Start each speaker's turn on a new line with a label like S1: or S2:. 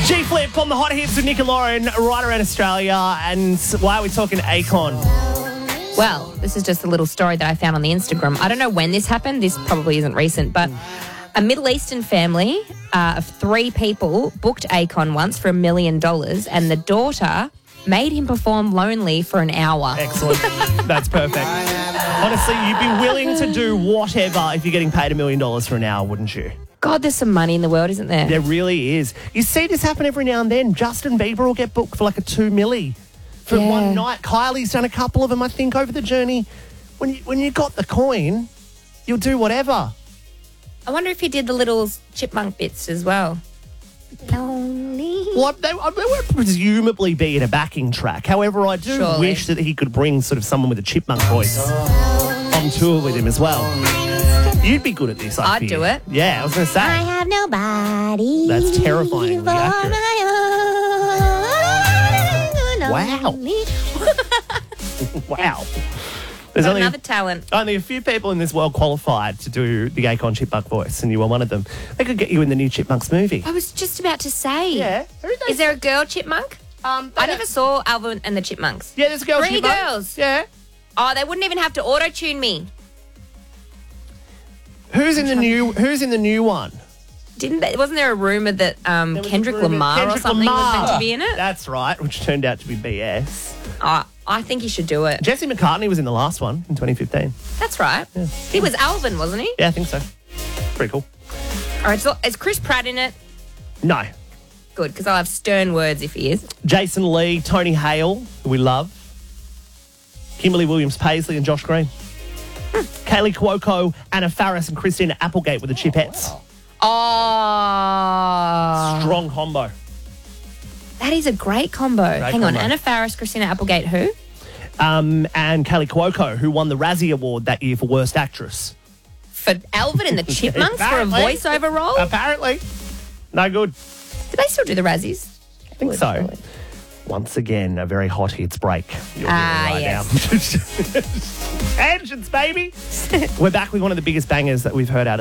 S1: G-Flip on the hot hits with Nick and Lauren right around Australia. And why are we talking Akon?
S2: Well, this is just a little story that I found on the Instagram. I don't know when this happened. This probably isn't recent, but a Middle Eastern family of 3 people booked Akon once for $1 million, and the daughter made him perform Lonely for an hour.
S1: Excellent. That's perfect. Honestly, you'd be willing to do whatever if you're getting paid $1 million for an hour, wouldn't you?
S2: God, there's some money in the world, isn't there?
S1: There really is. You see this happen every now and then. Justin Bieber will get booked for like a $2 million for one night. Kylie's done a couple of them, I think, over the journey. When you got the coin, you'll do whatever.
S2: I wonder if he did the little chipmunk bits as well. Lonely.
S1: What they would presumably be in a backing track. However, I do wish that he could bring sort of someone with a chipmunk voice on tour with him as well. You'd be good at this, I
S2: I'd do it.
S1: Yeah, I was going to say.
S2: I have nobody.
S1: That's terrifyingly accurate. Wow. Wow. There's
S2: another talent.
S1: Only a few people in this world qualified to do the Akon Chipmunk voice, and you were one of them. They could get you in the new Chipmunks movie.
S2: I was just about to say.
S1: Yeah.
S2: Is there a girl chipmunk? I never saw Alvin and the Chipmunks.
S1: Yeah, there's a girl
S2: 3
S1: chipmunk.
S2: girls.
S1: Yeah.
S2: Oh, they wouldn't even have to auto-tune me.
S1: Who's in the new one?
S2: Wasn't there a rumour that Kendrick Lamar or something was meant to be in it?
S1: That's right, which turned out to be BS.
S2: I think he should do it.
S1: Jesse McCartney was in the last one in 2015.
S2: That's right.
S1: Yeah.
S2: He was Alvin, wasn't he?
S1: Yeah, I think so. Pretty cool.
S2: All right, so is Chris Pratt in it?
S1: No.
S2: Good, because I'll have stern words if he is.
S1: Jason Lee, Tony Hale, who we love. Kimberly Williams-Paisley and Josh Green. Kaylee Cuoco, Anna Faris and Christina Applegate with the Chipettes.
S2: Oh.
S1: Strong combo.
S2: That is a great combo. Hang on, Anna Faris, Christina Applegate, who?
S1: And Kaylee Cuoco, who won the Razzie Award that year for Worst Actress.
S2: For Alvin and the Chipmunks for a voiceover role?
S1: Apparently. No good.
S2: Do they still do the Razzies?
S1: I think so. Once again, a very hot hits break. You're right
S2: yes.
S1: now. Tangents, baby. We're back with one of the biggest bangers that we've heard out of